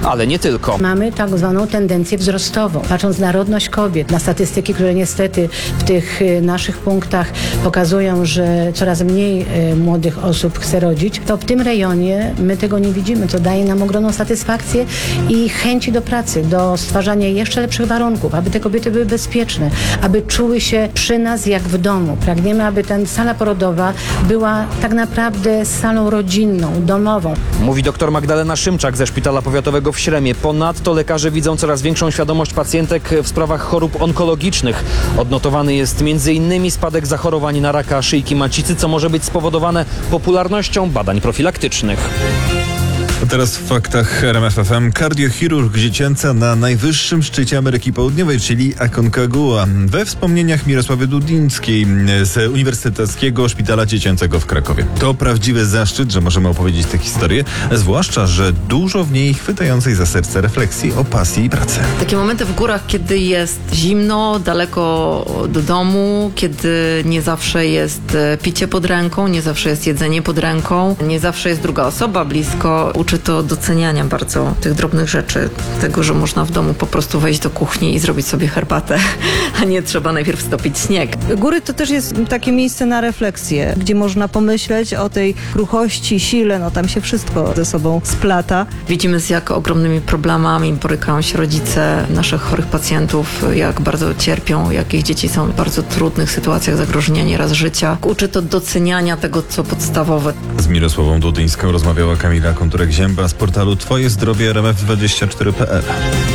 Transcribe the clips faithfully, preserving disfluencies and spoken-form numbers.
ale nie tylko. Mamy tak zwaną tendencję wzrostową. Patrząc na rodność kobiet, na statystyki, które niestety w tych naszych punktach pokazują, że coraz mniej młodych osób chce rodzić, to w tym rejonie my tego nie widzimy, co daje nam ogromną satysfakcję i chęci do pracy, do stwarzania jeszcze lepszych warunków, aby te kobiety były bezpieczne, aby czuły się przy nas jak w domu. Pragniemy, aby ta sala porodowa była tak naprawdę salą rodzinną, domową. Mówi dr Magdalena Szymczak ze Szpitala Powiatowego w Śremie. Ponadto lekarze widzą coraz większą świadomość pacjentek w sprawach chorób onkologicznych. Odnotowany jest między innymi spadek zachorowań na raka szyjki macicy, co może być spowodowane popularnością badań profilaktycznych. A teraz w faktach R M F F M. Kardiochirurg dziecięca na najwyższym szczycie Ameryki Południowej, czyli Aconcagua. We wspomnieniach Mirosławy Dudińskiej z Uniwersyteckiego Szpitala Dziecięcego w Krakowie. To prawdziwy zaszczyt, że możemy opowiedzieć tę historię, zwłaszcza, że dużo w niej chwytającej za serce refleksji o pasji i pracy. Takie momenty w górach, kiedy jest zimno, daleko do domu, kiedy nie zawsze jest picie pod ręką, nie zawsze jest jedzenie pod ręką, nie zawsze jest druga osoba blisko. Uczy to doceniania bardzo tych drobnych rzeczy, tego, że można w domu po prostu wejść do kuchni i zrobić sobie herbatę, a nie trzeba najpierw stopić śnieg. Góry to też jest takie miejsce na refleksję, gdzie można pomyśleć o tej kruchości, sile, no tam się wszystko ze sobą splata. Widzimy, z jak ogromnymi problemami borykają się rodzice naszych chorych pacjentów, jak bardzo cierpią, jak ich dzieci są w bardzo trudnych sytuacjach zagrożenia nieraz życia. Uczy to doceniania tego, co podstawowe. Z Mirosławą Dudyńską rozmawiała Kamila Konturek-Zięba z portalu Twoje Zdrowie R M F dwadzieścia cztery kropka p l.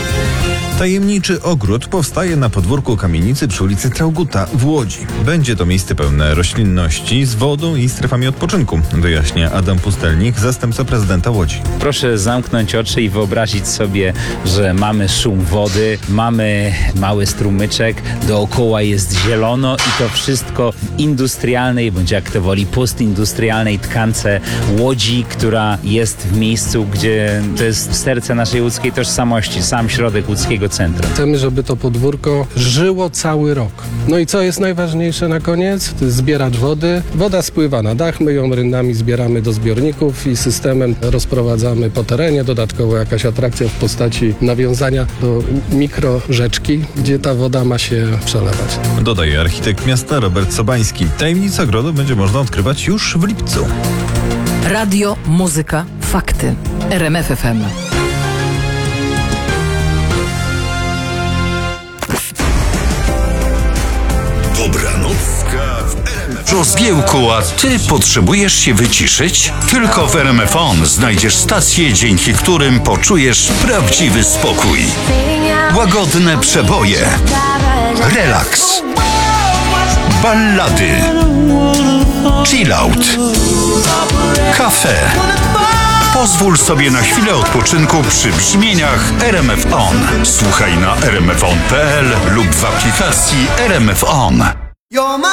Tajemniczy ogród powstaje na podwórku kamienicy przy ulicy Traugutta w Łodzi. Będzie to miejsce pełne roślinności z wodą i strefami odpoczynku, wyjaśnia Adam Pustelnik, zastępca prezydenta Łodzi. Proszę zamknąć oczy i wyobrazić sobie, że mamy szum wody, mamy mały strumyczek, dookoła jest zielono i to wszystko w industrialnej, bądź jak to woli, postindustrialnej tkance Łodzi, która jest w miejscu, gdzie to jest serce naszej łódzkiej tożsamości, sam środek łódzkiego centrum. Chcemy, żeby to podwórko żyło cały rok. No i co jest najważniejsze na koniec? To jest zbieracz wody. Woda spływa na dach, my ją rynnami zbieramy do zbiorników i systemem rozprowadzamy po terenie. Dodatkowo jakaś atrakcja w postaci nawiązania do mikrorzeczki, gdzie ta woda ma się przelewać. Dodaje architekt miasta Robert Sobański. Tajemnicę ogrodu będzie można odkrywać już w lipcu. Radio, muzyka, fakty. R M F F M. Dobranocka w R M F. Rozgiełku, a ty potrzebujesz się wyciszyć? Tylko w R M F On znajdziesz stacje, dzięki którym poczujesz prawdziwy spokój. Łagodne przeboje, relaks, ballady, chillout, kafe. Pozwól sobie na chwilę odpoczynku przy brzmieniach R M F On. Słuchaj na r m f on kropka p l lub w aplikacji R M F On.